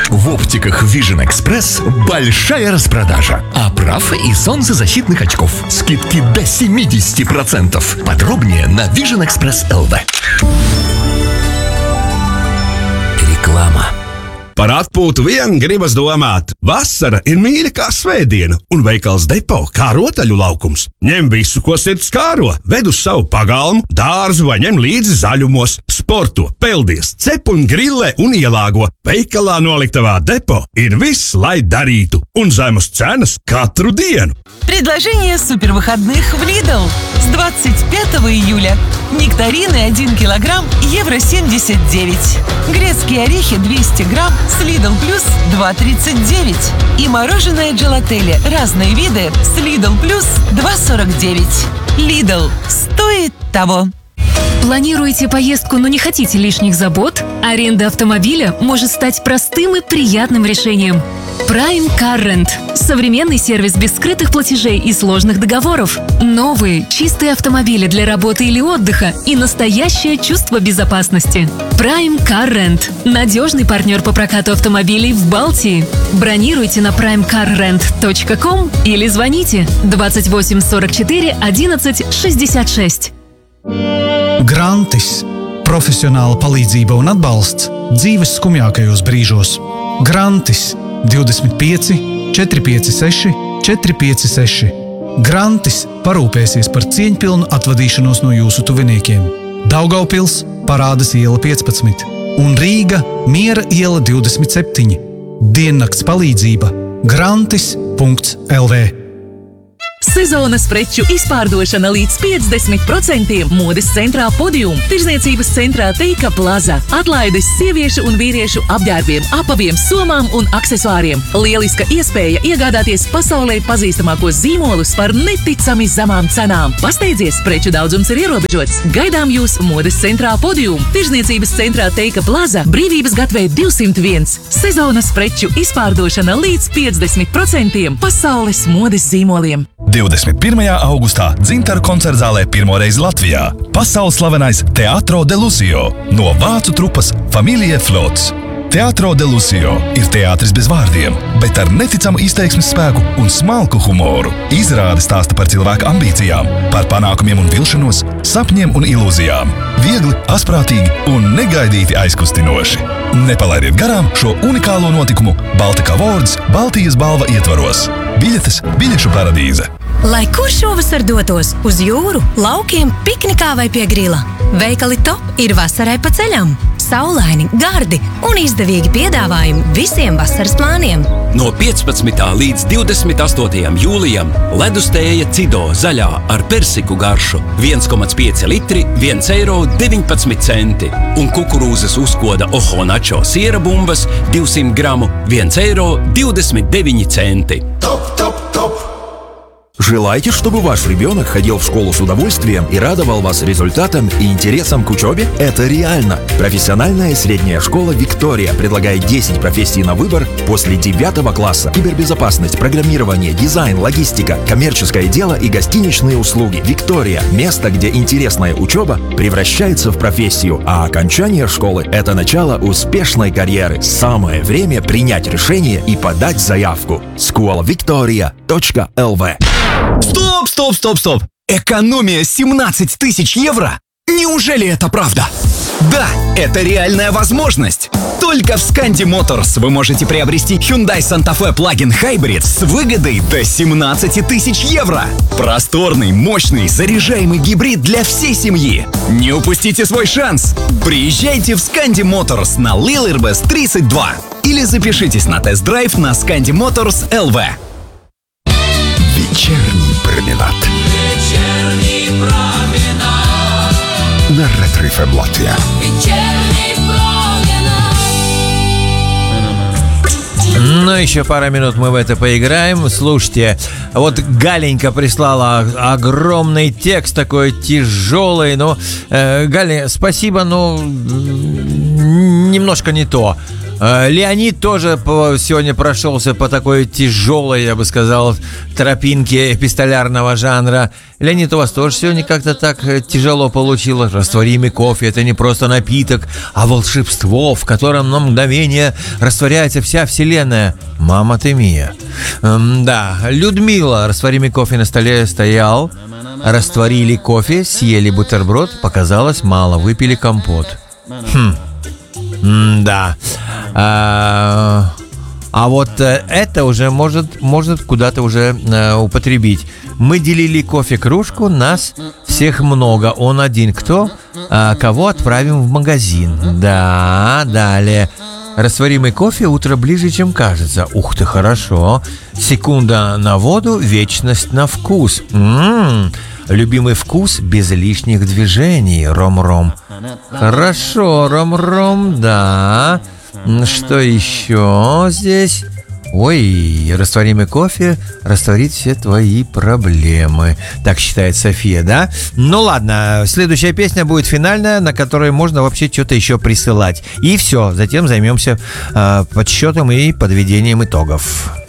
В оптиках Vision Express большая распродажа. Оправ и солнцезащитных очков. Скидки до 70%. Подробнее на Vision Express LV. Reklāma. Par atpūtu vien gribas domāt. Vasara ir mīļa kā svētdiena, un veikals Depo kā rotaļu laukums. Ņem visu, ko sirds kāro, ved uz savu pagalmu, dārzu vai ņem līdzi zaļumos, sporto, peldies, cep un grillē un ielāgo. Veikalā noliktavā Depo ir viss, lai darītu, un zemes cenas katru dienu. Предложение супервыходных в Lidl. С 25 июля. Нектарины 1 килограмм, евро 79. Грецкие орехи 200 грамм с Lidl Plus 2,39. И мороженое джелатели разные виды с Lidl Plus 2,49. Lidl. Стоит того. Планируете поездку, но не хотите лишних забот? Аренда автомобиля может стать простым и приятным решением. Prime Car Rent – современный сервис без скрытых платежей и сложных договоров. Новые, чистые автомобили для работы или отдыха и настоящее чувство безопасности. Prime Car Rent – надежный партнер по прокату автомобилей в Балтии. Бронируйте на primecarrent.com или звоните 28 44 11 66. Grantis – profesionāla palīdzība un atbalsts dzīves skumjākajos brīžos. Grantis 25 456 456. Grantis parūpēsies par cieņpilnu atvadīšanos no jūsu tuviniekiem. Daugavpils Parādas iela 15 un Rīga Miera iela 27. Diennakts palīdzība grantis.lv. Sezonas preču izpārdošana līdz 50%. Modes centrā Podium, tirzniecības centrā Teika Plaza. Atlaides sieviešu un vīriešu apģērbiem, apaviem, somām un aksesuāriem. Lieliska iespēja iegādāties pasaulē pazīstamākos zīmolus par neticami zemām cenām. Pasteidzies, preču daudzums ir ierobežots. Gaidām jūs Modes centrā Podium, tirzniecības centrā Teika Plaza, Brīvības gatvē 201. Sezonas preču izpārdošana līdz 50% pasaules modes zīmoliem. 21. augustā Dzintaru koncertzālē pirmoreiz Latvijā pasaules slavenais Teatro de Lucio no vācu trupas Familie Flots. Teatro de Lucio ir teātris bez vārdiem, bet ar neticamu izteiksmes spēku un smalku humoru. Izrāde stāsta par cilvēku ambīcijām, par panākumiem un vilšanos, sapņiem un ilūzijām. Viegli, asprātīgi un negaidīti aizkustinoši. Nepalaidiet garām šo unikālo notikumu Baltika Awards Baltijas balva ietvaros. Biļetes Biļešu paradīze. Lai kur šovasar dotos uz jūru, laukiem, piknikā vai pie grila, veikali Top ir vasarai pa ceļam. Saulaini, gardi un izdevīgi piedāvājumi visiem vasaras plāniem. No 15. līdz 28. jūlijam ledustēja Cido zaļā ar persiku garšu 1,5 litri, 1,19 eiro un kukurūzas uzkoda Oho Nacho siera bumbas 200 gramu 1,29 eiro. Top, top, top! Желаете, чтобы ваш ребенок ходил в школу с удовольствием и радовал вас результатом и интересом к учебе? Это реально! Профессиональная средняя школа «Виктория» предлагает 10 профессий на выбор после 9 класса. Кибербезопасность, программирование, дизайн, логистика, коммерческое дело и гостиничные услуги. «Виктория» – место, где интересная учеба превращается в профессию, а окончание школы – это начало успешной карьеры. Самое время принять решение и подать заявку. Школа-Виктория.лв. Стоп! Экономия 17 тысяч евро? Неужели это правда? Да, это реальная возможность. Только в Scandi Motors вы можете приобрести Hyundai Santa Fe Plug-in Hybrid с выгодой до 17 тысяч евро. Просторный, мощный, заряжаемый гибрид для всей семьи. Не упустите свой шанс. Приезжайте в Scandi Motors на Лилербес 32 или запишитесь на тест-драйв на Scandi Motors LV. Вечерний променад. Вечерний променад. На Ретро-ФМ Латвия. Вечерний променад. Ну, еще пару минут мы в это поиграем. Слушайте, вот Галенька прислала огромный текст, такой тяжелый. Ну, Галя, спасибо, но немножко не то. Леонид тоже сегодня прошелся по такой тяжелой, я бы сказал, тропинке эпистолярного жанра. Леонид, у вас тоже сегодня как-то так тяжело получилось? Растворимый кофе – это не просто напиток, а волшебство, в котором на мгновение растворяется вся вселенная. Мама ты мия. Да, Людмила, растворимый кофе на столе стоял. Растворили кофе, съели бутерброд, показалось мало, выпили компот. Да. А вот это уже может куда-то уже употребить. Мы делили кофе-кружку, нас всех много. Он один. Кто? Кого отправим в магазин? Да, далее. Растворимый кофе утро ближе, чем кажется. Ух ты, хорошо. Секунда на воду, вечность на вкус. Любимый вкус без лишних движений. Ром-ром. Хорошо, ром-ром, да. Что еще здесь? Ой, растворимый кофе растворит все твои проблемы. Так считает София, да? Ну ладно, следующая песня будет финальная, на которой можно вообще что-то еще присылать. И все, затем займемся подсчетом и подведением итогов.